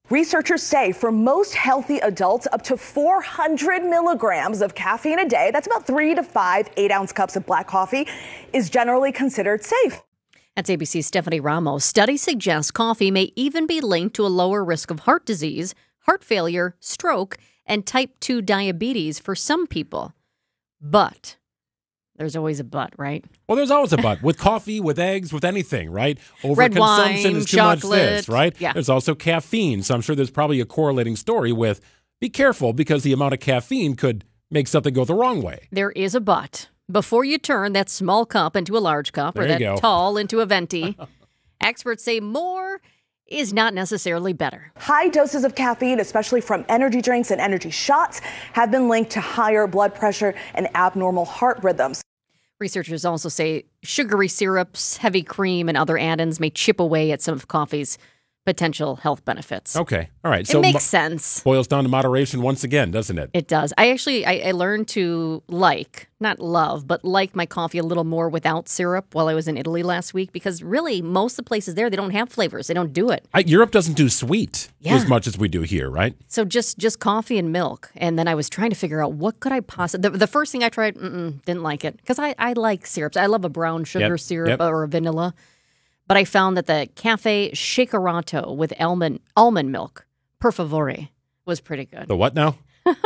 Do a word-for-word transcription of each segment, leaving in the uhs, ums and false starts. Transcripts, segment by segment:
Researchers say for most healthy adults, up to four hundred milligrams of caffeine a day, that's about three to five eight-ounce cups of black coffee, is generally considered safe. That's A B C's Stephanie Ramos. Studies suggest coffee may even be linked to a lower risk of heart disease, heart failure, stroke, and type two diabetes for some people. But there's always a but, right? Well, there's always a but. With coffee, with eggs, with anything, right? Red Overconsumption wine, is too chocolate. much this, right? Yeah. There's also caffeine. So I'm sure there's probably a correlating story with be careful because the amount of caffeine could make something go the wrong way. There is a but. Before you turn that small cup into a large cup There or you that go. tall into a venti, experts say more is not necessarily better. High doses of caffeine, especially from energy drinks and energy shots, have been linked to higher blood pressure and abnormal heart rhythms. Researchers also say sugary syrups, heavy cream, and other add-ins may chip away at some of coffee's potential health benefits. Okay. All right. It So makes mo- sense. boils down to moderation once again, doesn't it? It does. I actually, I, I learned to like, not love, but like my coffee a little more without syrup while I was in Italy last week because really most of the places there, they don't have flavors. They don't do it. I, Europe doesn't do sweet Yeah. as much as we do here, right? So just just coffee and milk. And then I was trying to figure out what could I possibly, the, the first thing I tried, mm-mm, didn't like it because I, I like syrups. I love a brown sugar Yep, syrup yep. or a vanilla. But I found that the Cafe Shakerato with almond almond milk, per favore, was pretty good. The what now?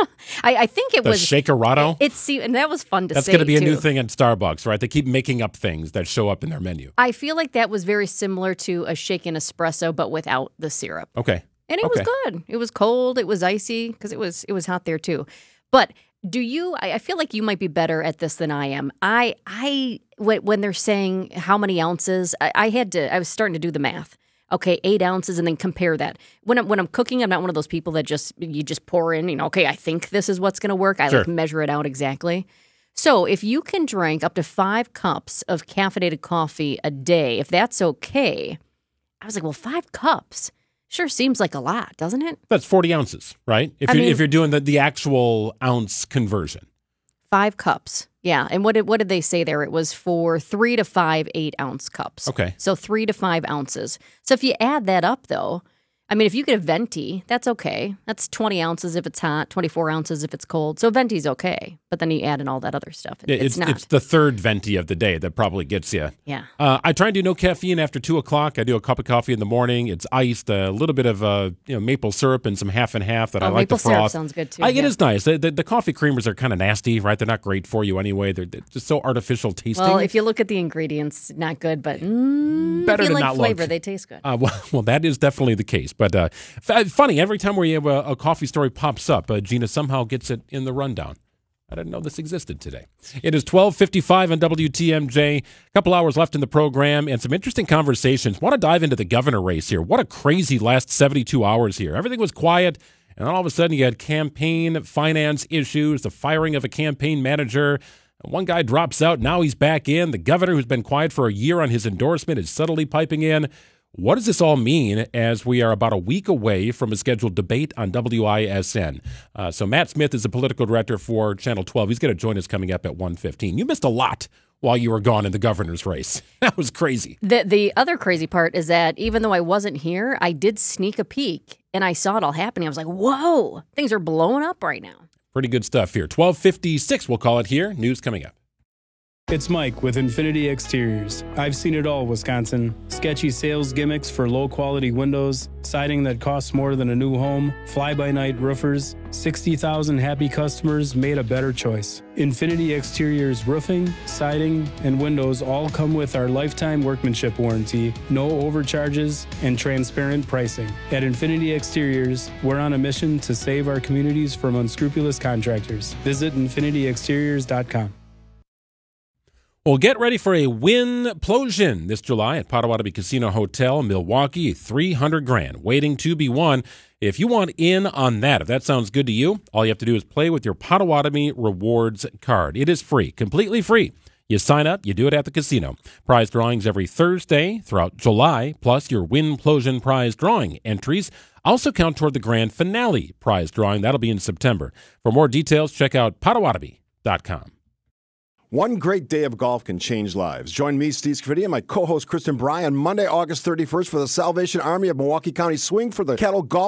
I, I think it The was Shakerato? It's and that was fun to That's say. going to be a new too. thing at Starbucks, right? They keep making up things that show up in their menu. I feel like that was very similar to a shaken espresso, but without the syrup. Okay. And it Okay. was good. It was cold. It was icy because it was it was hot there too. But do you? I, I feel like you might be better at this than I am. I I when, when they're saying how many ounces, I, I had to. I was starting to do the math. Okay, eight ounces, and then compare that. When I'm when I'm cooking, I'm not one of those people that just you just pour in. You know, okay, I think this is what's going to work. I Sure. like measure it out exactly. So if you can drink up to five cups of caffeinated coffee a day, if that's okay, I was like, well, five cups. Sure seems like a lot, doesn't it? That's forty ounces, right? If I you're, mean- if you're doing the, the actual ounce conversion. Five cups. Yeah. And what did, what did they say there? It was for three to five eight-ounce cups. Okay. So three to five ounces. So if you add that up, though, I mean, if you get a venti, that's okay. That's twenty ounces if it's hot, twenty-four ounces if it's cold. So venti's okay. But then you add in all that other stuff. It- Yeah, it's, it's not. it's the third venti of the day that probably gets you. yeah. Uh, I try and do no caffeine after two o'clock. I do a cup of coffee in the morning. It's iced, a little bit of uh, you know maple syrup and some half and half that I Oh, like maple to froth. syrup sounds good, too. I, it Yeah. is nice. The, the, the coffee creamers are kind of nasty, right? They're not great for you anyway. They're, they're just so artificial tasting. Well, if you look at the ingredients, not good, but mm, Better if you to like not flavor, look. they taste good. Uh, well, well, that is definitely the case. But uh, f- funny, every time we have a, a coffee story pops up, uh, Gina somehow gets it in the rundown. I didn't know this existed today. It is twelve fifty-five on W T M J. A couple hours left in the program and some interesting conversations. Want to dive into the governor race here. What a crazy last seventy-two hours here. Everything was quiet, and then all of a sudden you had campaign finance issues, the firing of a campaign manager. One guy drops out. Now he's back in. The governor, who's been quiet for a year on his endorsement, is subtly piping in. What does this all mean as we are about a week away from a scheduled debate on W I S N? Uh, so Matt Smith is the political director for Channel twelve. He's going to join us coming up at one fifteen. You missed a lot while you were gone in the governor's race. That was crazy. The the other crazy part is that even though I wasn't here, I did sneak a peek and I saw it all happening. I was like, whoa, things are blowing up right now. Pretty good stuff here. twelve fifty-six, we'll call it here. News coming up. It's Mike with Infinity Exteriors. I've seen it all, Wisconsin. Sketchy sales gimmicks for low-quality windows, siding that costs more than a new home, fly-by-night roofers. sixty thousand happy customers made a better choice. Infinity Exteriors roofing, siding, and windows all come with our lifetime workmanship warranty, no overcharges, and transparent pricing. At Infinity Exteriors, we're on a mission to save our communities from unscrupulous contractors. Visit infinity exteriors dot com. Well, get ready for a win-plosion this July at Potawatomi Casino Hotel, Milwaukee. three hundred grand waiting to be won. If you want in on that, if that sounds good to you, all you have to do is play with your Potawatomi Rewards card. It is free, completely free. You sign up, you do it at the casino. Prize drawings every Thursday throughout July, plus your win-plosion prize drawing entries also count toward the grand finale prize drawing. That'll be in September. For more details, check out potawatomi dot com. One great day of golf can change lives. Join me, Steve Scafidi, and my co-host Kristen Bry on Monday, August thirty-first for the Salvation Army of Milwaukee County Swing for the Kettle Golf